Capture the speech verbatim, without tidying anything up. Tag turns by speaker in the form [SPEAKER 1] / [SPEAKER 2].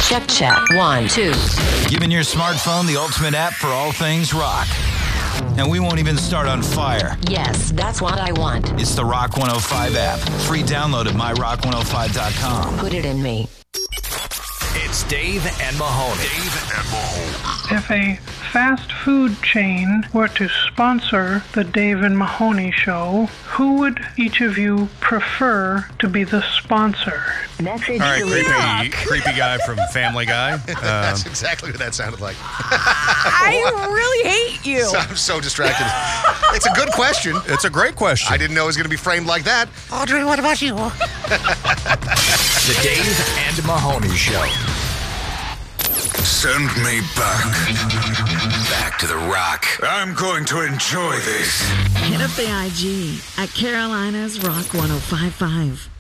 [SPEAKER 1] Check, check. One, two.
[SPEAKER 2] Giving your smartphone the ultimate app for all things rock. And we won't even start on fire.
[SPEAKER 1] Yes, that's what I want.
[SPEAKER 2] It's the Rock one oh five app. Free download at my rock one oh five dot com.
[SPEAKER 1] Put it in me.
[SPEAKER 3] It's Dave and Mahoney. Dave and Mahoney.
[SPEAKER 4] If a fast food chain were to sponsor the Dave and Mahoney show, who would each of you prefer to be the sponsor?
[SPEAKER 1] Message
[SPEAKER 5] All right,
[SPEAKER 1] deleted.
[SPEAKER 5] creepy, creepy guy from Family Guy. Um,
[SPEAKER 6] That's exactly what that sounded like.
[SPEAKER 7] I really hate you.
[SPEAKER 6] So, I'm so distracted. It's a good question.
[SPEAKER 5] it's a great question.
[SPEAKER 6] I didn't know it was going to be framed like that. Audrey, what about you?
[SPEAKER 3] The Dave and Mahoney Show.
[SPEAKER 8] Send me back. Back to the Rock. I'm going to enjoy this.
[SPEAKER 9] Hit up the I G at Carolina's Rock one oh five point five.